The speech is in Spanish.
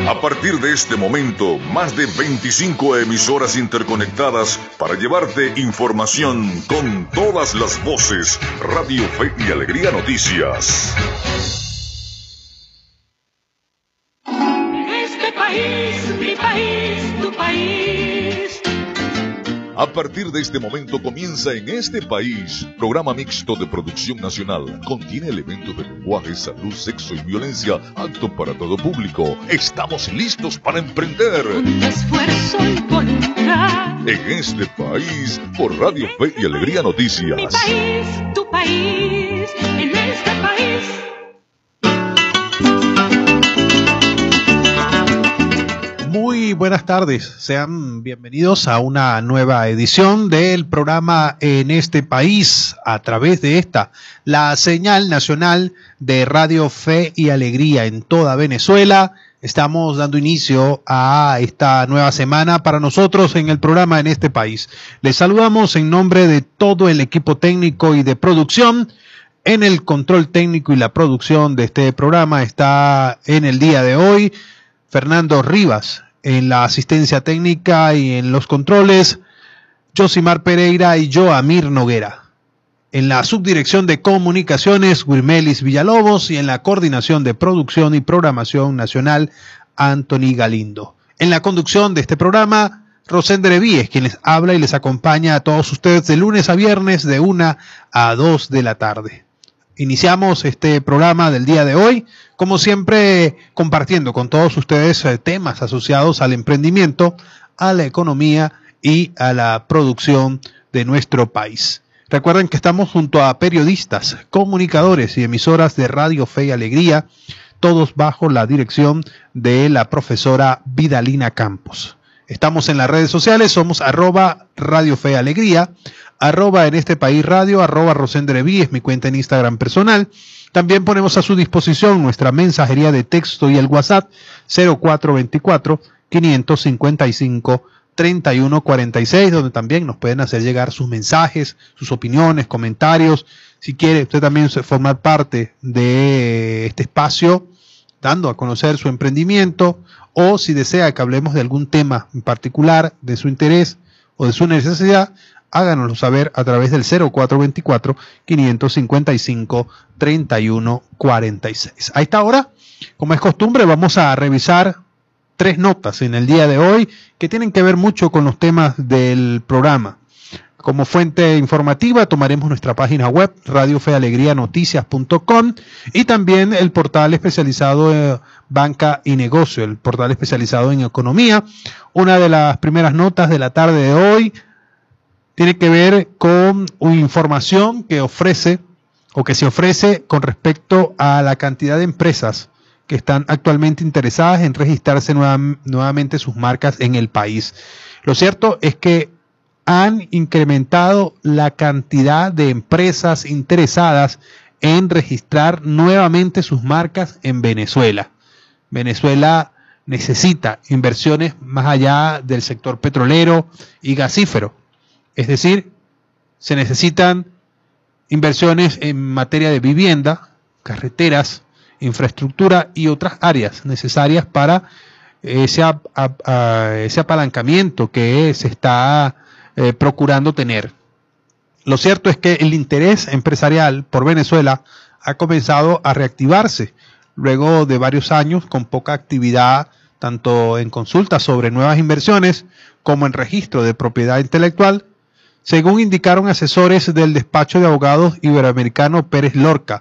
A partir de este momento, más de 25 emisoras interconectadas para llevarte información con todas las voces. Radio Fe y Alegría Noticias. Este país, mi país, tu país. A partir de este momento comienza En Este País, programa mixto de producción nacional. Contiene elementos de lenguaje, salud, sexo y violencia, apto para todo público. Estamos listos para emprender. Con esfuerzo y voluntad. En Este País, por Radio Fe y Alegría Noticias. Mi país, tu país, en este país. Muy buenas tardes, sean bienvenidos a una nueva edición del programa En Este País, a través de la señal nacional de Radio Fe y Alegría en toda Venezuela. Estamos dando inicio a esta nueva semana para nosotros en el programa En Este País. Les saludamos en nombre de todo el equipo técnico y de producción. En el control técnico y la producción de este programa está en el día de hoy Fernando Rivas, en la asistencia técnica y en los controles, Josimar Pereira y yo, Amir Noguera. En la subdirección de comunicaciones, Wilmelis Villalobos, y en la coordinación de producción y programación nacional, Anthony Galindo. En la conducción de este programa, Rosendre Víez, quien les habla y les acompaña a todos ustedes de lunes a viernes de 1 a 2 de la tarde. Iniciamos este programa del día de hoy, como siempre, compartiendo con todos ustedes temas asociados al emprendimiento, a la economía y a la producción de nuestro país. Recuerden que estamos junto a periodistas, comunicadores y emisoras de Radio Fe y Alegría, todos bajo la dirección de la profesora Vidalina Campos. Estamos en las redes sociales, somos @Radio Fe Alegría, En Este País Radio, @Rosendre Víez, mi cuenta en Instagram personal. También ponemos a su disposición nuestra mensajería de texto y el WhatsApp 0424-555-3146, donde también nos pueden hacer llegar sus mensajes, sus opiniones, comentarios. Si quiere usted también formar parte de este espacio, dando a conocer su emprendimiento, o si desea que hablemos de algún tema en particular, de su interés o de su necesidad, háganoslo saber a través del 0424-555-3146. A esta hora, como es costumbre, vamos a revisar 3 notas en el día de hoy que tienen que ver mucho con los temas del programa. Como fuente informativa tomaremos nuestra página web radiofealegrianoticias.com y también el portal especializado en banca y negocio, el portal especializado en economía. Una de las primeras notas de la tarde de hoy tiene que ver con una información que ofrece o que se ofrece con respecto a la cantidad de empresas que están actualmente interesadas en registrarse nuevamente sus marcas en el país. Lo cierto es que han incrementado la cantidad de empresas interesadas en registrar nuevamente sus marcas en Venezuela. Venezuela necesita inversiones más allá del sector petrolero y gasífero. Es decir, se necesitan inversiones en materia de vivienda, carreteras, infraestructura y otras áreas necesarias para ese apalancamiento que se está procurando tener. Lo cierto es que el interés empresarial por Venezuela ha comenzado a reactivarse luego de varios años con poca actividad, tanto en consultas sobre nuevas inversiones como en registro de propiedad intelectual, según indicaron asesores del despacho de abogados iberoamericano Pérez Lorca,